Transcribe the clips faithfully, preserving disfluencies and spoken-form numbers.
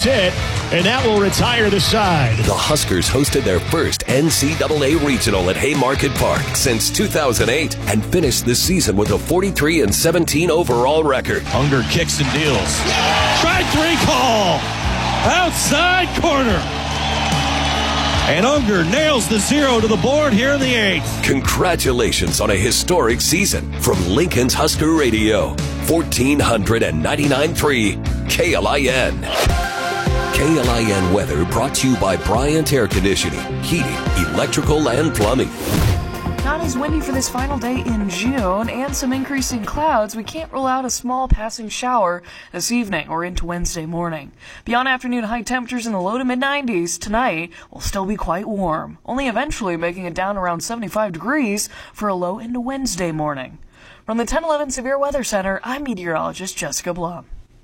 it, and that will retire the side. The Huskers hosted their first N C double A regional at Haymarket Park since two thousand eight and finished the season with a forty-three and seventeen overall record. Unger kicks and deals. Strike three call. Outside corner. And Unger nails the zero to the board here in the eighth. Congratulations on a historic season from Lincoln's Husker Radio. fourteen ninety-nine point three K L I N. K L I N weather brought to you by Bryant Air Conditioning, Heating, Electrical, and Plumbing. Not as windy for this final day in June, and some increasing clouds. We can't rule out a small passing shower this evening or into Wednesday morning. Beyond afternoon high temperatures in the low to mid nineties, tonight will still be quite warm, only eventually making it down around seventy-five degrees for a low into Wednesday morning. From the ten eleven Severe Weather Center, I'm meteorologist Jessica Blum.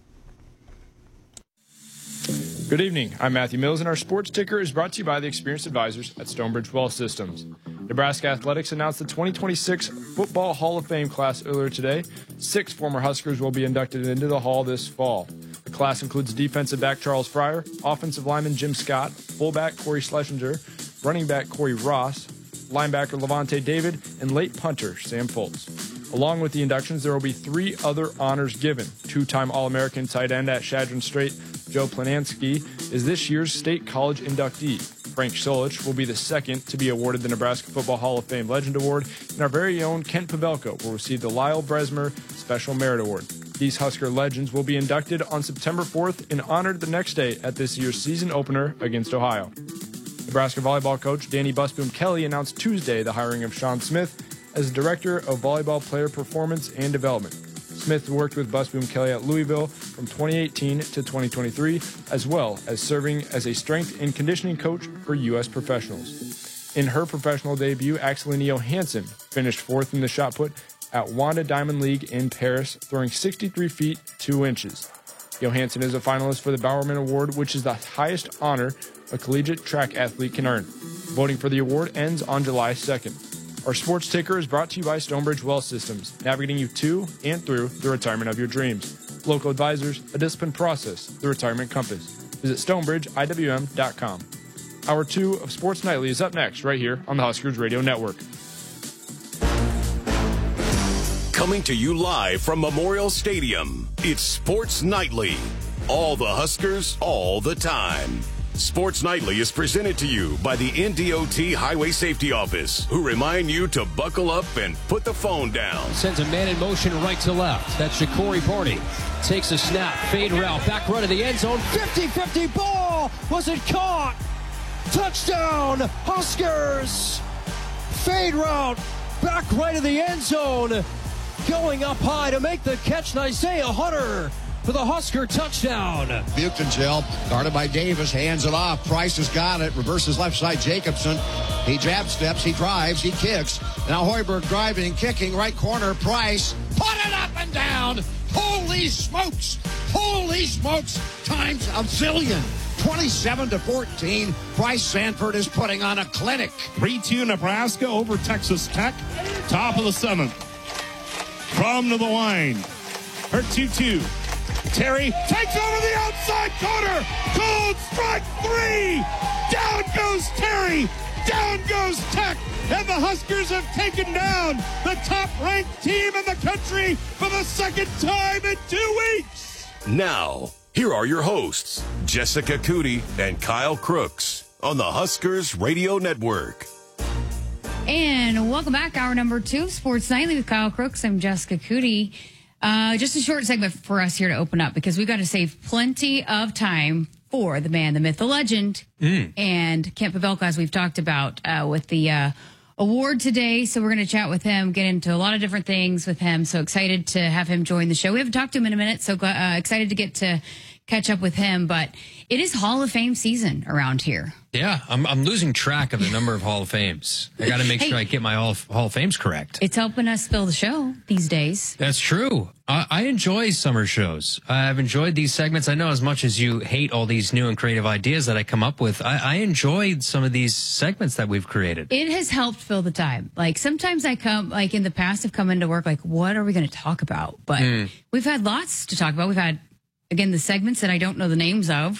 Good evening. I'm Matthew Mills, and our sports ticker is brought to you by the experienced advisors at Stonebridge Wealth Systems. Nebraska Athletics announced the twenty twenty-six Football Hall of Fame class earlier today. Six former Huskers will be inducted into the Hall this fall. The class includes defensive back Charles Fryer, offensive lineman Jim Scott, fullback Corey Schlesinger, running back Corey Ross, linebacker Levante David, and late punter Sam Foltz. Along with the inductions, there will be three other honors given. Two-time All-American tight end at Shadron Strait, Joe Planansky, is this year's State College inductee. Frank Solich will be the second to be awarded the Nebraska Football Hall of Fame Legend Award, and our very own Kent Pavelko will receive the Lyle Bresmer Special Merit Award. These Husker legends will be inducted on September fourth and honored the next day at this year's season opener against Ohio. Nebraska volleyball coach Danny Busboom Kelly announced Tuesday the hiring of Sean Smith as Director of Volleyball Player Performance and Development. Smith worked with Busboom Kelly at Louisville from twenty eighteen to twenty twenty-three, as well as serving as a strength and conditioning coach for U S professionals. In her professional debut, Axeline Johansson finished fourth in the shot put at Wanda Diamond League in Paris, throwing sixty-three feet, two inches. Johansson is a finalist for the Bowerman Award, which is the highest honor a collegiate track athlete can earn. Voting for the award ends on July second. Our sports ticker is brought to you by Stonebridge Wealth Systems, navigating you to and through the retirement of your dreams. Local advisors, a disciplined process, the retirement compass. Visit stonebridge I W M dot com. Hour two of Sports Nightly is up next, right here on the Huskers Radio Network. Coming to you live from Memorial Stadium, it's Sports Nightly. All the Huskers, all the time. Sports Nightly is presented to you by the N D O T Highway Safety Office, who remind you to buckle up and put the phone down. Sends a man in motion right to left. That's Ja'Cory Barney. Takes a snap, fade route, back run of the end zone. fifty-fifty ball. Was it caught? Touchdown, Huskers. Fade route, back right of the end zone. Going up high to make the catch, Isaiah Hunter for the Husker touchdown. Buchtenschel, guarded by Davis, hands it off. Price has got it, reverses left side Jacobson. He jab steps, he drives, he kicks. Now Hoiberg driving, kicking, right corner, Price. Put it up and down. Holy smokes. Holy smokes. Times a zillion. twenty-seven to fourteen. Bryce Sanford is putting on a clinic. three two Nebraska over Texas Tech. Top of the seventh. From to the line. Her two two. Terry takes over the outside corner. Cold strike three. Down goes Terry. Down goes Tech. And the Huskers have taken down the top-ranked team in the country for the second time in two weeks. Now, here are your hosts, Jessica Cootie and Kyle Crooks on the Huskers Radio Network. And welcome back. Hour number two of Sports Nightly with Kyle Crooks. I'm Jessica Cootie. Uh, just a short segment for us here to open up because we've got to save plenty of time for the man, the myth, the legend, mm. and Kent Pavelko, as we've talked about uh, with the uh, award today. So we're going to chat with him, get into a lot of different things with him. So excited to have him join the show. We haven't talked to him in a minute, so uh, excited to get to catch up with him. But it is Hall of Fame season around here. Yeah, I'm I'm losing track of the number of Hall of Fames. I got to make hey, sure I get my Hall of, Hall of Fames correct. It's helping us fill the show these days. That's true. I, I enjoy summer shows. I've enjoyed these segments. I know as much as you hate all these new and creative ideas that I come up with, I, I enjoyed some of these segments that we've created. It has helped fill the time. Like sometimes I come, like in the past, I've come into work like, what are we going to talk about? But mm. we've had lots to talk about. We've had, again, the segments that I don't know the names of.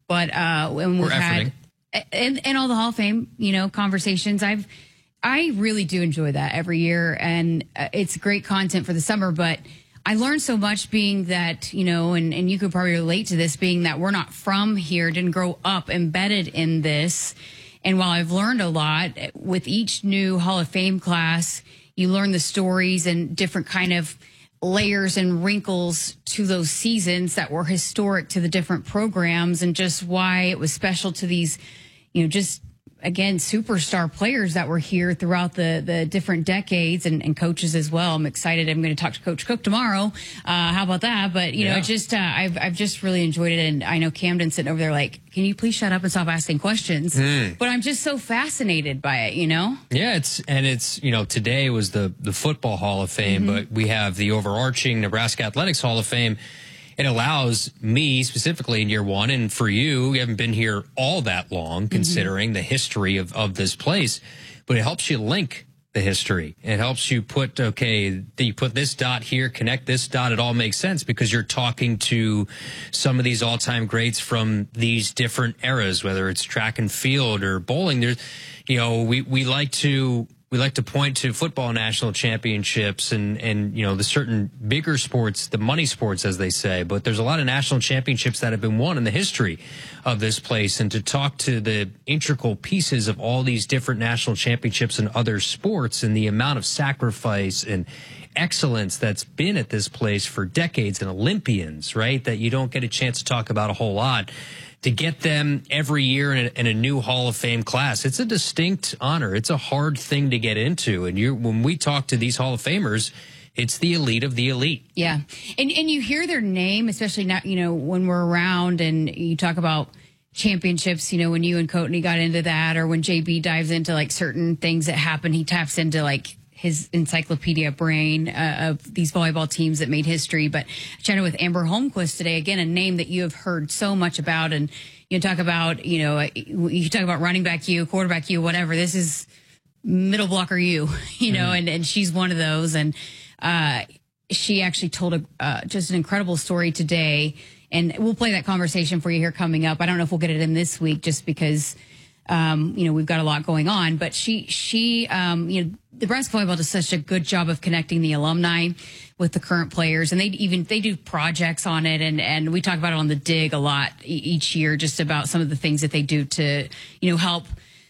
but uh, when we've We're had and, and all the Hall of Fame, you know, conversations, I've I really do enjoy that every year, and uh, it's great content for the summer. But I learned so much being that, you know, and, and you could probably relate to this, being that we're not from here, didn't grow up embedded in this. And while I've learned a lot with each new Hall of Fame class, you learn the stories and different kind of layers and wrinkles to those seasons that were historic to the different programs, and just why it was special to these, you know, just again, superstar players that were here throughout the, the different decades, and, and coaches as well. I'm excited. I'm going to talk to Coach Cook tomorrow. Uh, how about that? But, you yeah. know, just, uh, I've, I've just really enjoyed it. And I know Camden sitting over there like, can you please shut up and stop asking questions? Mm. But I'm just so fascinated by it, you know? Yeah, it's, and it's, you know, today was the, the Football Hall of Fame, mm-hmm. but we have the overarching Nebraska Athletics Hall of Fame. It allows me specifically in year one, and for you, you haven't been here all that long, considering mm-hmm. the history of, of this place, but it helps you link the history. It helps you put, okay, you put this dot here, connect this dot. It all makes sense because you're talking to some of these all-time greats from these different eras, whether it's track and field or bowling. There's, you know, we, we like to... We like to point to football national championships and, and, you know, the certain bigger sports, the money sports, as they say. But there's a lot of national championships that have been won in the history of this place. And to talk to the integral pieces of all these different national championships and other sports and the amount of sacrifice and excellence that's been at this place for decades, and Olympians, right, that you don't get a chance to talk about a whole lot. To get them every year in a, in a new Hall of Fame class, it's a distinct honor. It's a hard thing to get into. And you, when we talk to these Hall of Famers, it's the elite of the elite. Yeah. And and you hear their name, especially now, you know, when we're around and you talk about championships, you know, when you and Courtney got into that, or when J B dives into like certain things that happen, he taps into like his encyclopedia brain uh, of these volleyball teams that made history. But I chatted with Amber Holmquist today, again, a name that you have heard so much about. And you talk about, you know, you talk about running back you, quarterback you, whatever. This is middle blocker you, you know, mm-hmm. and, and she's one of those. And uh, she actually told a, uh, just an incredible story today. And we'll play that conversation for you here coming up. I don't know if we'll get it in this week just because, um, you know, we've got a lot going on. But she, she, um, you know, Nebraska volleyball does such a good job of connecting the alumni with the current players, and they even they do projects on it, and and we talk about it on the Dig a lot e- each year, just about some of the things that they do to, you know, help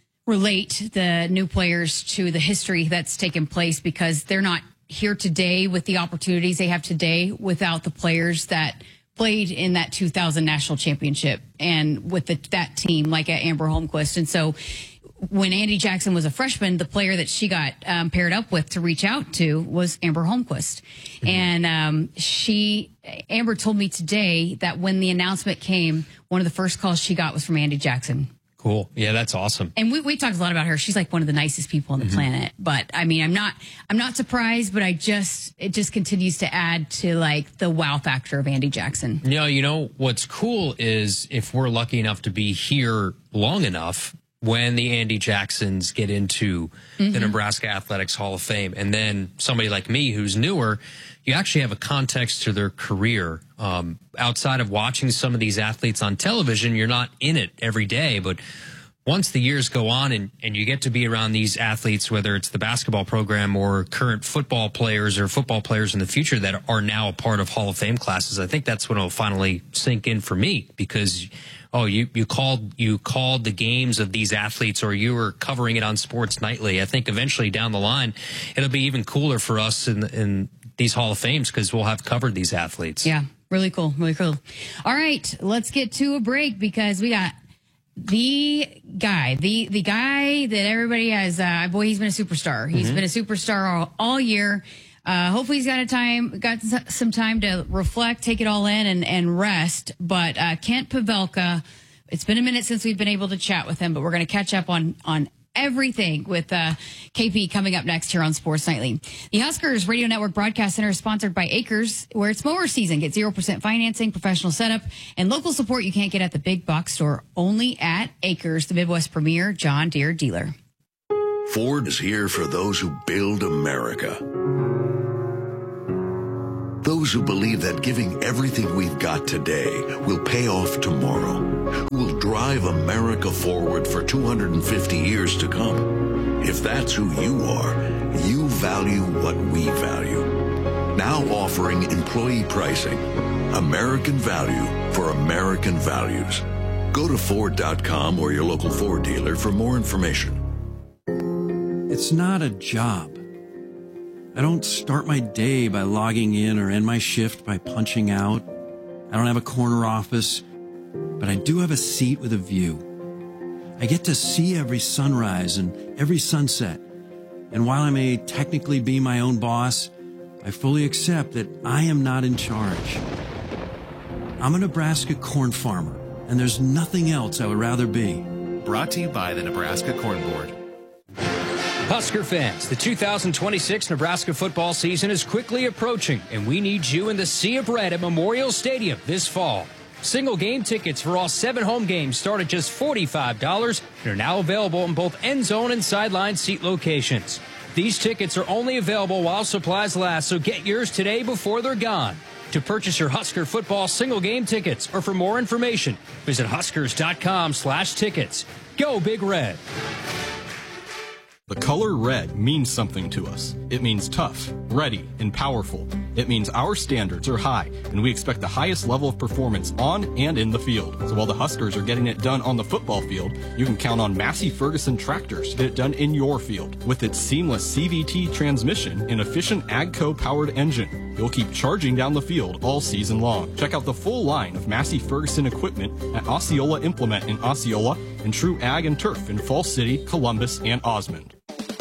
relate the new players to the history that's taken place, because they're not here today with the opportunities they have today without the players that played in that two thousand national championship and with the, that team, like at Amber Holmquist. And so when Andy Jackson was a freshman, the player that she got um, paired up with to reach out to was Amber Holmquist. Mm-hmm. And um, she, Amber told me today that when the announcement came, one of the first calls she got was from Andy Jackson. Cool. Yeah, that's awesome. And we, we talked a lot about her. She's like one of the nicest people on the mm-hmm. planet. But I mean, I'm not, I'm not surprised, but I just, it just continues to add to like the wow factor of Andy Jackson. Yeah, you know, what's cool is if we're lucky enough to be here long enough, when the Andy Jacksons get into mm-hmm. the Nebraska Athletics Hall of Fame, and then somebody like me who's newer, you actually have a context to their career. Um, outside of watching some of these athletes on television, you're not in it every day. But once the years go on and, and you get to be around these athletes, whether it's the basketball program or current football players or football players in the future that are now a part of Hall of Fame classes, I think that's when it'll finally sink in for me, because oh, you, you called you called the games of these athletes, or you were covering it on Sports Nightly. I think eventually down the line, it'll be even cooler for us in, in these Hall of Fames, because we'll have covered these athletes. Yeah, really cool, really cool. All right, let's get to a break, because we got the guy, the the guy that everybody has. Uh, boy, he's been a superstar. He's mm-hmm. been a superstar all, all year. Uh, hopefully he's got a time, got some time to reflect, take it all in, and, and rest. But uh, Kent Pavelka, it's been a minute since we've been able to chat with him, but we're going to catch up on on everything with uh, K P coming up next here on Sports Nightly. The Huskers Radio Network Broadcast Center is sponsored by Acres, where it's mower season. Get zero percent financing, professional setup, and local support you can't get at the big box store. Only at Acres, the Midwest premier John Deere dealer. Ford is here for those who build America. Those who believe that giving everything we've got today will pay off tomorrow. who will drive America forward for two hundred fifty years to come. If that's who you are, you value what we value. Now offering employee pricing. American value for American values. Go to Ford dot com or your local Ford dealer for more information. It's not a job. I don't start my day by logging in or end my shift by punching out. I don't have a corner office, but I do have a seat with a view. I get to see every sunrise and every sunset. And while I may technically be my own boss, I fully accept that I am not in charge. I'm a Nebraska corn farmer, and there's nothing else I would rather be. Brought to you by the Nebraska Corn Board. Husker fans, the two thousand twenty-six Nebraska football season is quickly approaching, and we need you in the Sea of Red at Memorial Stadium this fall. Single game tickets for all seven home games start at just forty-five dollars and are now available in both end zone and sideline seat locations. These tickets are only available while supplies last, so get yours today before they're gone. To purchase your Husker football single game tickets or for more information, visit huskers dot com slash tickets. Go Big Red. The color red means something to us. It means tough, ready, and powerful. It means our standards are high, and we expect the highest level of performance on and in the field. So while the Huskers are getting it done on the football field, you can count on Massey Ferguson tractors to get it done in your field. With its seamless C V T transmission and efficient AGCO-powered engine, you'll keep charging down the field all season long. Check out the full line of Massey Ferguson equipment at Osceola Implement in Osceola and True Ag and Turf in Falls City, Columbus, and Osmond.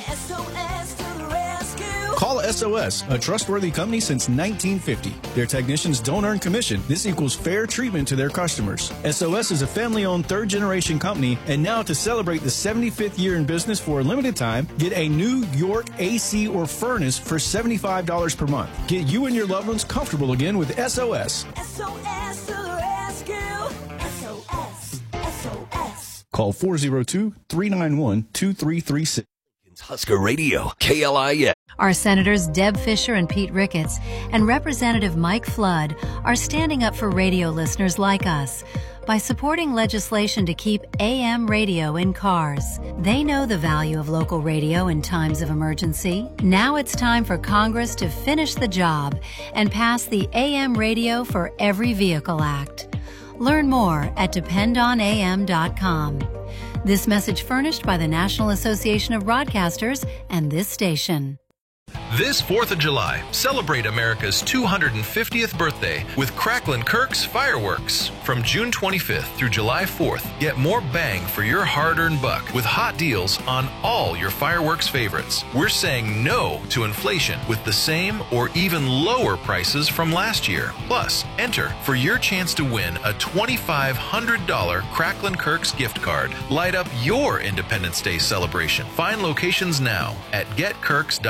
Call S O S, a trustworthy company since nineteen fifty. Their technicians don't earn commission. This equals fair treatment to their customers. S O S is a family-owned third-generation company, and now to celebrate the seventy-fifth year in business for a limited time, get a New York A C or furnace for seventy-five dollars per month. Get you and your loved ones comfortable again with S O S. S O S to the rescue. S O S. S O S. Call four oh two, three nine one, two three three six. Husker Radio, K L I N. Our Senators Deb Fischer and Pete Ricketts and Representative Mike Flood are standing up for radio listeners like us by supporting legislation to keep A M radio in cars. They know the value of local radio in times of emergency. Now it's time for Congress to finish the job and pass the A M Radio for Every Vehicle Act. Learn more at depend on A M dot com. This message furnished by the National Association of Broadcasters and this station. This fourth of July, celebrate America's two hundred fiftieth birthday with Cracklin' Kirk's fireworks. From June twenty-fifth through July fourth, get more bang for your hard-earned buck with hot deals on all your fireworks favorites. We're saying no to inflation with the same or even lower prices from last year. Plus, enter for your chance to win a twenty-five hundred dollars Cracklin' Kirk's gift card. Light up your Independence Day celebration. Find locations now at get kirks dot com.